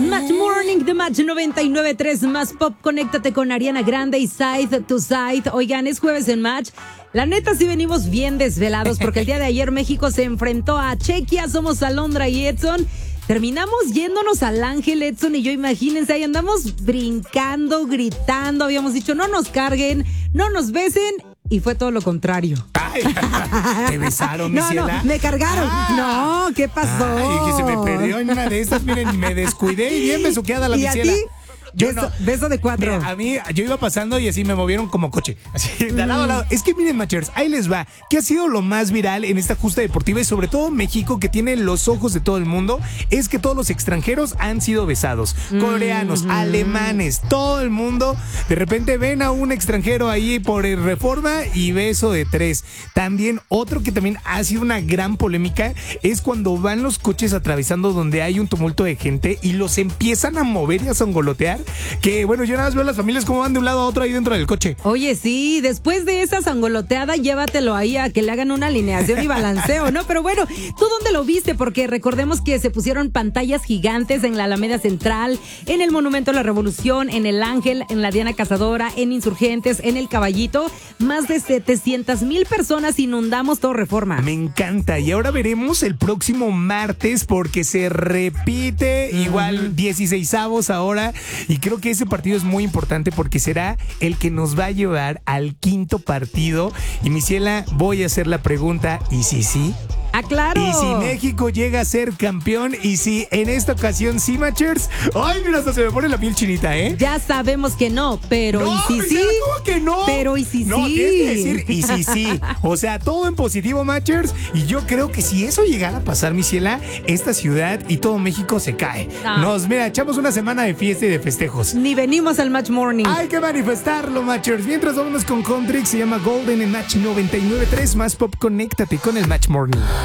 Match Morning de Match 99.3 más Pop. Conéctate con Ariana Grande y Side to Side. Oigan, es jueves en Match. La neta sí venimos bien desvelados porque el día de ayer México se enfrentó a Chequia. Somos Alondra y Edson. Terminamos yéndonos al Ángel, Edson y yo, imagínense, ahí andamos brincando, gritando, habíamos dicho no nos carguen, no nos besen, y fue todo lo contrario. Ay, ¿te besaron, mi ciela? No, me cargaron. No, ¿qué pasó? Ay, que se me perdió en una de estas, miren, me descuidé y bien besuqueada la ¿Y mi a ciela. ti? Yo no. Beso de 4. Mira, a mí, yo iba pasando y así me movieron como coche. Así, de lado a lado. Es que miren, Matchers, ahí les va. ¿Qué ha sido lo más viral en esta justa deportiva y sobre todo México, que tiene los ojos de todo el mundo? Es que todos los extranjeros han sido besados. Coreanos, alemanes, todo el mundo. De repente ven a un extranjero ahí por Reforma y beso de 3. También otro que también ha sido una gran polémica es cuando van los coches atravesando donde hay un tumulto de gente y los empiezan a mover y a zangolotear. Que bueno, yo nada más veo a las familias cómo van de un lado a otro ahí dentro del coche. Oye, sí, después de esa zangoloteada, llévatelo ahí a que le hagan una alineación y balanceo, ¿no? Pero bueno, ¿tú dónde lo viste? Porque recordemos que se pusieron pantallas gigantes en la Alameda Central, en el Monumento a la Revolución, en el Ángel, en la Diana Cazadora, en Insurgentes, en el Caballito. Más de 700,000 personas inundamos todo Reforma. Me encanta. Y ahora veremos el próximo martes porque se repite igual 16avos ahora. Y creo que ese partido es muy importante porque será el que nos va a llevar al quinto partido. Y mi ciela, voy a hacer la pregunta, ¿y si sí? ¡Ah, claro! Y si México llega a ser campeón, y si en esta ocasión sí, Matchers. ¡Ay, mira, hasta se me pone la piel chinita, ¿eh? Ya sabemos que no, pero no, ¿y si sí? ¿Cómo que no? Pero ¿y si no, sí? Tienes que decir y si sí. O sea, todo en positivo, Matchers. Y yo creo que si eso llegara a pasar, mi ciela, esta ciudad y todo México se cae. Mira, echamos una semana de fiesta y de festejos. Ni venimos al Match Morning. Hay que manifestarlo, Matchers. Mientras vámonos con Country, se llama Golden en Match 99.3 más Pop. Conéctate con el Match Morning.